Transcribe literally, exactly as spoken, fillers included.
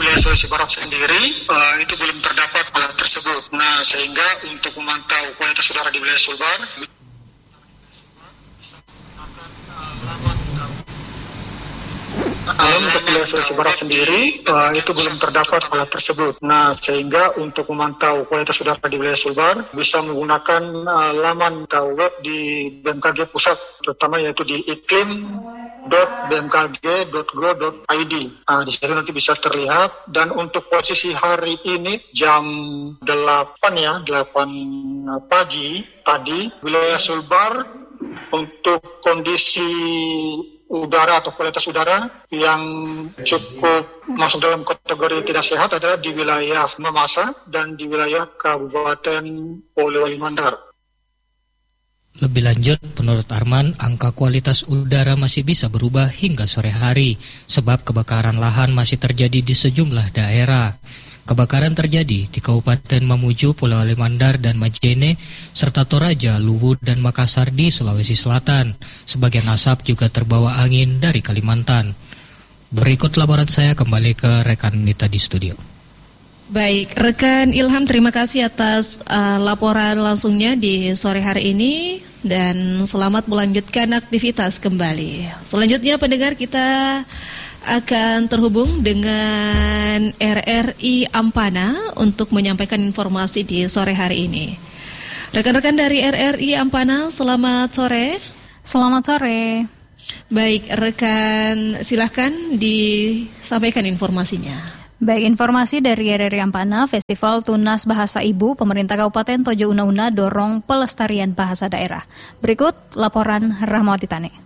wilayah Sulawesi Barat sendiri uh, itu belum terdapat hal tersebut. Nah, sehingga untuk memantau kualitas udara di wilayah Sulbar Kalau untuk wilayah Sulawesi Barat sendiri uh, itu belum terdapat hal tersebut. Nah, sehingga untuk memantau kualitas udara di wilayah Sulbar bisa menggunakan uh, laman atau web di B M K G pusat, terutama yaitu di iklim dot b m k g dot go dot i d. Nah, di situ nanti bisa terlihat. Dan untuk posisi hari ini jam delapan ya, delapan pagi tadi wilayah Sulbar untuk kondisi udara atau kualitas udara yang cukup masuk dalam kategori tidak sehat adalah di wilayah Mamasa dan di wilayah Kabupaten Polewali Mandar. Lebih lanjut, menurut Arman, angka kualitas udara masih bisa berubah hingga sore hari sebab kebakaran lahan masih terjadi di sejumlah daerah. Kebakaran terjadi di Kabupaten Mamuju, Polewali Mandar, dan Majene, serta Toraja, Luwu, dan Makassar di Sulawesi Selatan. Sebagian asap juga terbawa angin dari Kalimantan. Berikut laporan saya, kembali ke rekan Nita di studio. Baik, rekan Ilham, terima kasih atas uh, laporan langsungnya di sore hari ini dan selamat melanjutkan aktivitas kembali. Selanjutnya pendengar, kita akan terhubung dengan R R I Ampana untuk menyampaikan informasi di sore hari ini. Rekan-rekan dari R R I Ampana, selamat sore. Selamat sore. Baik, rekan, silahkan disampaikan informasinya. Baik, informasi dari R R I Ampana, Festival Tunas Bahasa Ibu Pemerintah Kabupaten Tojo Una Una dorong pelestarian bahasa daerah. Berikut laporan Rahmawati Tane.